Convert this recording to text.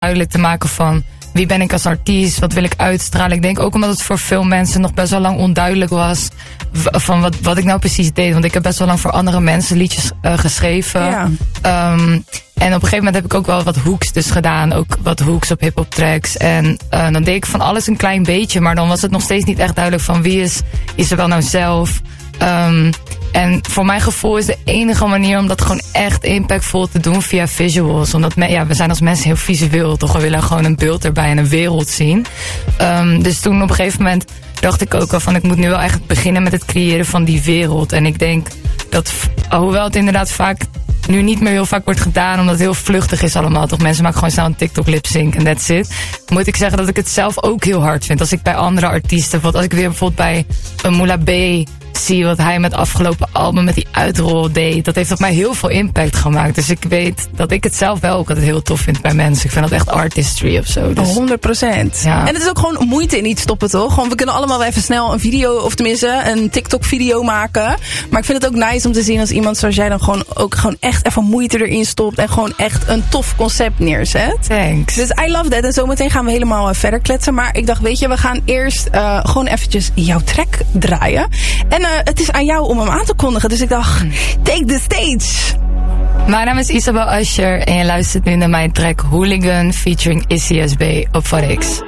duidelijk te maken van wie ben ik als artiest, wat wil ik uitstralen. Ik denk ook omdat het voor veel mensen nog best wel lang onduidelijk was van wat ik nou precies deed. Want ik heb best wel lang voor andere mensen liedjes geschreven. Ja. En op een gegeven moment heb ik ook wel wat hooks dus gedaan. Ook wat hooks op hip-hop tracks. En dan deed ik van alles een klein beetje. Maar dan was het nog steeds niet echt duidelijk van wie is Isabel nou zelf. En voor mijn gevoel is de enige manier om dat gewoon echt impactvol te doen via visuals. Omdat we zijn als mensen heel visueel, toch? We willen gewoon een beeld erbij en een wereld zien. Dus toen op een gegeven moment dacht ik ook al van ik moet nu wel echt beginnen met het creëren van die wereld. En ik denk dat, hoewel het inderdaad vaak nu niet meer heel vaak wordt gedaan, omdat het heel vluchtig is allemaal. Toch, mensen maken gewoon snel een TikTok lip-sync en that's it. Moet ik zeggen dat ik het zelf ook heel hard vind. Als ik bij andere artiesten, als ik weer bijvoorbeeld bij een Moula B zie wat hij met afgelopen album met die uitrol deed. Dat heeft op mij heel veel impact gemaakt. Dus ik weet dat ik het zelf wel ook altijd heel tof vind bij mensen. Ik vind dat echt artistry of zo. Dus 100%. Ja. En het is ook gewoon moeite in iets stoppen, toch? Gewoon, we kunnen allemaal even snel een video, of tenminste een TikTok-video maken. Maar ik vind het ook nice om te zien als iemand zoals jij dan gewoon echt even moeite erin stopt en gewoon echt een tof concept neerzet. Thanks. Dus I love that. En zometeen gaan we helemaal verder kletsen. Maar ik dacht, weet je, we gaan eerst gewoon eventjes jouw track draaien. En het is aan jou om hem aan te kondigen. Dus ik dacht, take the stage. Mijn naam is Isabel Usher en je luistert nu naar mijn track Hooligan featuring Issy SB op FARX.